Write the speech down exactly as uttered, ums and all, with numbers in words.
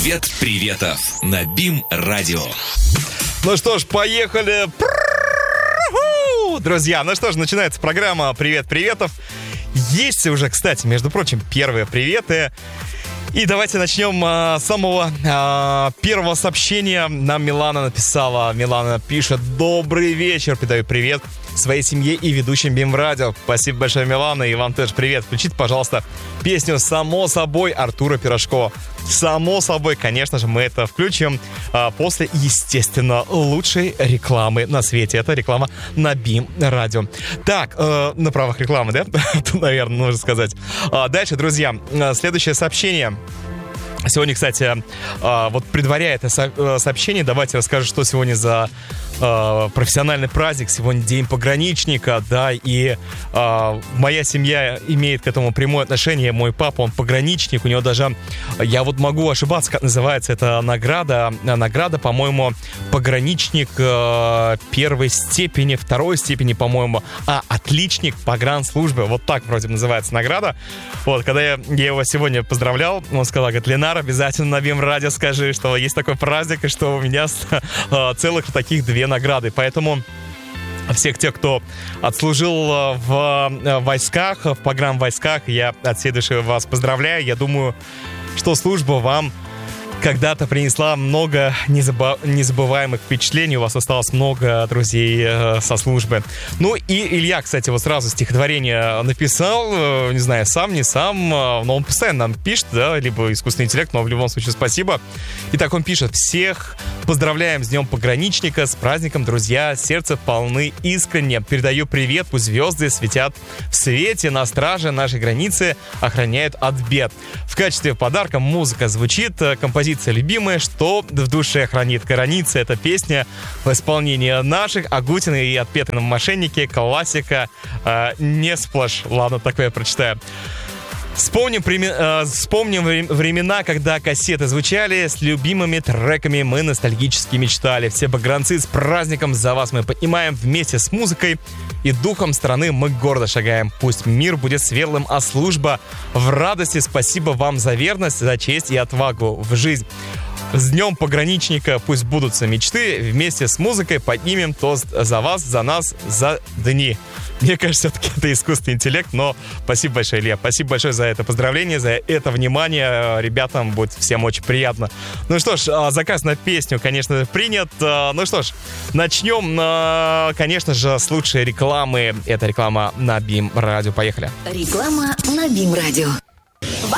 Привет, приветов на БИМ-радио. Ну что ж, поехали. Друзья, ну что ж, начинается программа «Привет, приветов». Есть уже, кстати, между прочим, первые приветы. И давайте начнем а, с самого а, первого сообщения. Нам Милана написала. Милана пишет: добрый вечер, передаю привет своей семье и ведущим БИМ-радио. Спасибо большое, Милана, и вам тоже привет. Включите, пожалуйста, песню «Само собой» Артура Пирожкова. Само собой, конечно же, мы это включим а, после, естественно, лучшей рекламы на свете. Это реклама на БИМ-радио. Так, э, на правах рекламы, да? Наверное, нужно сказать. А, дальше, друзья, следующее сообщение. Сегодня, кстати, вот предваряя это сообщение, давайте расскажу, что сегодня за профессиональный праздник. Сегодня День пограничника, да, и моя семья имеет к этому прямое отношение. Мой папа, он пограничник, у него даже, я вот могу ошибаться, как называется эта награда, награда, по-моему, пограничник первой степени, второй степени, по-моему, а, отличник погранслужбы, вот так вроде называется награда. Вот, когда я, я его сегодня поздравлял, он сказал, говорит: Ленар, обязательно на БИМ-радио скажи, что есть такой праздник, и что у меня целых таких две награды. Поэтому всех тех, кто отслужил в войсках, в погранвойсках, я от всей души вас поздравляю. Я думаю, что служба вам когда-то принесла много незабыв... незабываемых впечатлений. У вас осталось много друзей э, со службы. Ну и Илья, кстати, вот сразу стихотворение написал. Э, не знаю, сам, не сам, э, но он постоянно нам пишет, да, либо искусственный интеллект, но в любом случае спасибо. Итак, он пишет: всех поздравляем с Днем пограничника, с праздником, друзья. Сердце полны искренне. Передаю привет, пусть звезды светят в свете. На страже нашей границы охраняют от бед. В качестве подарка музыка звучит. Композиция любимая, что в душе хранит границы. Это песня в исполнении наших, Агутина и «Отпетые мошенники», классика. Э, не сплошь. Ладно, такое я прочитаю. Вспомним, э, вспомним времена, когда кассеты звучали, с любимыми треками мы ностальгически мечтали. Все погранцы, с праздником за вас мы поднимаем вместе с музыкой, и духом страны мы гордо шагаем. Пусть мир будет светлым, а служба в радости. Спасибо вам за верность, за честь и отвагу в жизнь. С Днем пограничника пусть будутся мечты. Вместе с музыкой поднимем тост за вас, за нас, за дни. Мне кажется, все-таки это искусственный интеллект, но спасибо большое, Илья. Спасибо большое за это поздравление, за это внимание. Ребятам будет всем очень приятно. Ну что ж, заказ на песню, конечно, принят. Ну что ж, начнем, конечно же, с лучшей рекламы. Это реклама на БИМ-радио. Поехали. Реклама на БИМ-радио.